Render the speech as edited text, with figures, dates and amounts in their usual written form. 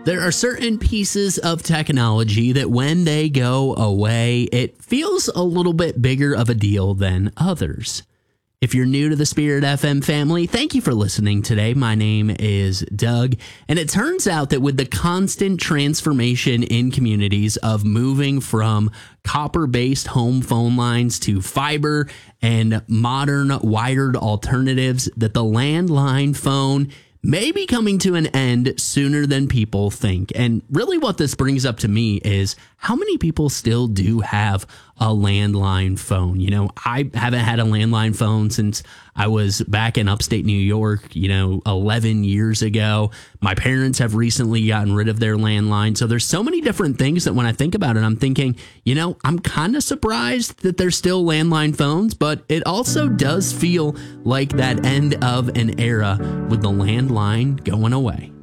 There are certain pieces of technology that when they go away, it feels a little bit bigger of a deal than others. If you're new to the Spirit FM family, thank you for listening today. My name is Doug, and it turns out that with the constant transformation in communities of moving from copper-based home phone lines to fiber and modern wired alternatives, that the landline phone may be coming to an end sooner than people think. And really what this brings up to me is how many people still do have a landline phone. You know, I haven't had a landline phone since I was back in upstate New York, 11 years ago. My parents have recently gotten rid of their landline. So there's so many different things that when I think about it, I'm thinking, I'm kind of surprised that there's still landline phones, but it also does feel like that end of an era with the landline going away.